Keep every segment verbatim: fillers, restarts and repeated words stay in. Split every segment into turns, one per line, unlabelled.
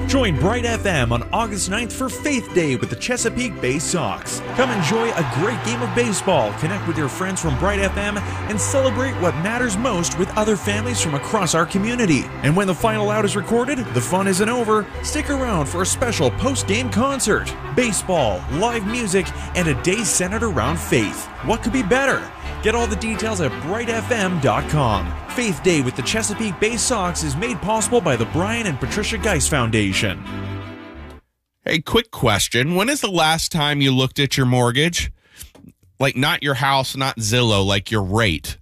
Join Bright F M on August ninth for Faith Day with the Chesapeake Bay Sox. Come enjoy a great game of baseball, connect with your friends from Bright F M, and celebrate what matters most with other families from across our community. And when the final out is recorded, the fun isn't over. Stick around for a special post-game concert. Baseball, live music, and a day centered around faith. What could be better? Get all the details at bright f m dot com. Faith Day with the Chesapeake Bay Sox is made possible by the Brian and Patricia Geis Foundation.
Hey, quick question. When is the last time you looked at your mortgage? Like, not your house, not Zillow, like your rate.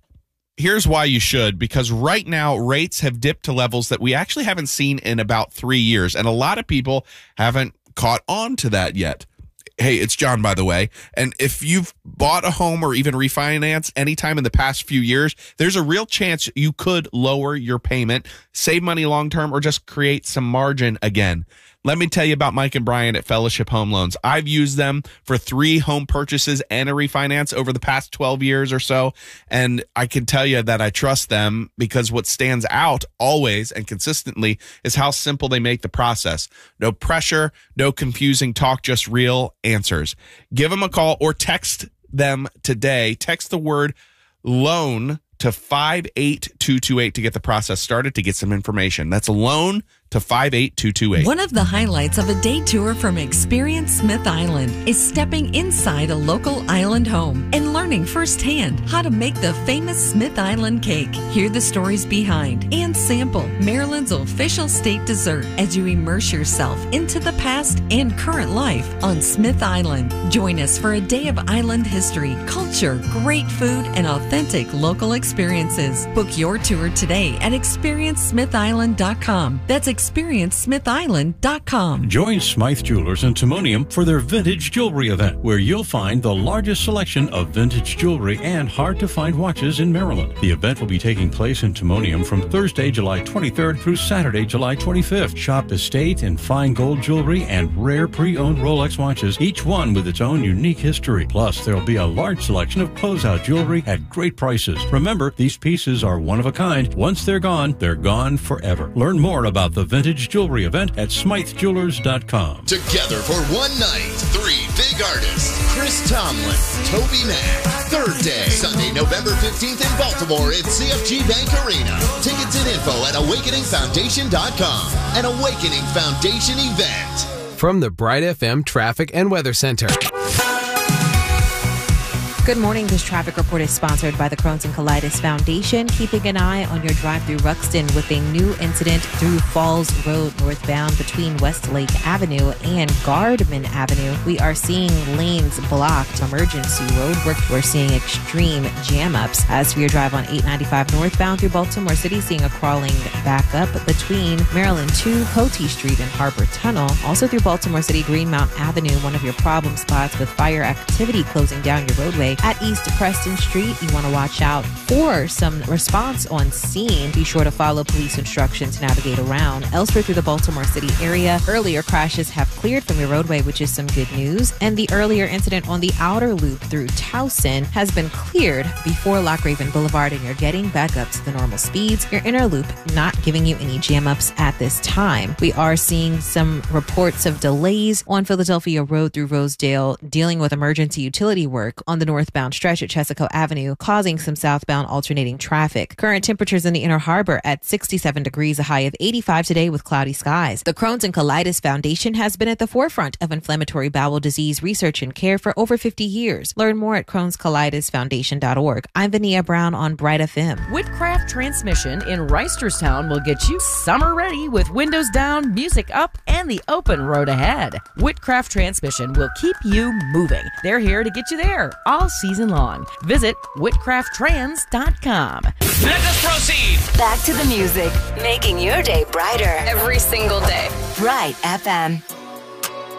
Here's why you should, because right now rates have dipped to levels that we actually haven't seen in about three years, and a lot of people haven't caught on to that yet. Hey, it's John, by the way. And if you've bought a home or even refinanced anytime in the past few years, there's a real chance you could lower your payment, save money long-term, or just create some margin again. Let me tell you about Mike and Brian at Fellowship Home Loans. I've used them for three home purchases and a refinance over the past twelve years or so, and I can tell you that I trust them because what stands out always and consistently is how simple they make the process. No pressure, no confusing talk, just real answers. Give them a call or text them today. Text the word loan to five eight two two eight to get the process started, to get some information. That's a loan to five eight two two eight.
One of the highlights of a day tour from Experience Smith Island is stepping inside a local island home and learning firsthand how to make the famous Smith Island cake. Hear the stories behind and sample Maryland's official state dessert as you immerse yourself into the past and current life on Smith Island. Join us for a day of island history, culture, great food, and authentic local experiences. Book your tour today at experience smith island dot com. That's experience smith island dot com.
Join Smythe Jewelers in Timonium for their Vintage Jewelry event, where you'll find the largest selection of vintage jewelry and hard-to-find watches in Maryland. The event will be taking place in Timonium from Thursday, July twenty-third through Saturday, July twenty-fifth. Shop estate and fine gold jewelry and rare pre-owned Rolex watches, each one with its own unique history. Plus, there'll be a large selection of closeout jewelry at great prices. Remember, these pieces are one of a kind. Once they're gone, they're gone forever. Learn more about the Vintage Jewelry event at smythe jewelers dot com.
Together for one night, three big artists: Chris Tomlin, Toby Mac. Third day, Sunday, November fifteenth in Baltimore at C F G Bank Arena. Tickets and info at awakening foundation dot com. An Awakening Foundation event.
From the Bright F M Traffic and Weather Center.
Good morning. This traffic report is sponsored by the Crohn's and Colitis Foundation, keeping an eye on your drive through Ruxton with a new incident through Falls Road northbound between Westlake Avenue and Gardman Avenue. We are seeing lanes blocked. Emergency road work. We're seeing extreme jam ups. As for your drive on eight ninety-five northbound through Baltimore City, seeing a crawling backup between Maryland two, Cote Street, and Harbor Tunnel. Also through Baltimore City, Greenmount Avenue, one of your problem spots with fire activity closing down your roadway. At East Preston Street, you want to watch out for some response on scene. Be sure to follow police instructions to navigate around. Elsewhere through the Baltimore City area, earlier crashes have cleared from your roadway, which is some good news. And the earlier incident on the outer loop through Towson has been cleared before Lochraven Boulevard, and you're getting back up to the normal speeds. Your inner loop not giving you any jam ups at this time. We are seeing some reports of delays on Philadelphia Road through Rosedale, dealing with emergency utility work on the north northbound stretch at Chesapeake Avenue, causing some southbound alternating traffic. Current temperatures in the Inner Harbor at sixty-seven degrees, a high of eighty-five today with cloudy skies. The Crohn's and Colitis Foundation has been at the forefront of inflammatory bowel disease research and care for over fifty years. Learn more at crohns colitis foundation dot org. I'm Vania Brown on Bright F M.
Whitcraft Transmission in Reisterstown will get you summer ready with windows down, music up, and the open road ahead. Whitcraft Transmission will keep you moving. They're here to get you there all season long. Visit whitcraft trans dot com.
Let us proceed.
Back to the music, making your day brighter every single day. Bright F M.